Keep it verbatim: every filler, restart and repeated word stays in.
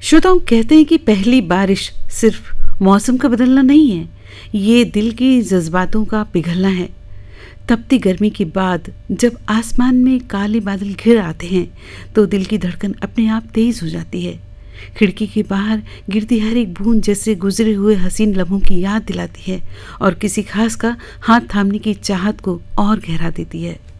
श्रोताओं, कहते हैं कि पहली बारिश सिर्फ मौसम का बदलना नहीं है, ये दिल के जज्बातों का पिघलना है। तपती गर्मी के बाद जब आसमान में काले बादल घिर आते हैं तो दिल की धड़कन अपने आप तेज हो जाती है। खिड़की के बाहर गिरती हर एक बूंद जैसे गुजरे हुए हसीन लम्हों की याद दिलाती है और किसी खास का हाथ थामने की चाहत को और गहरा देती है।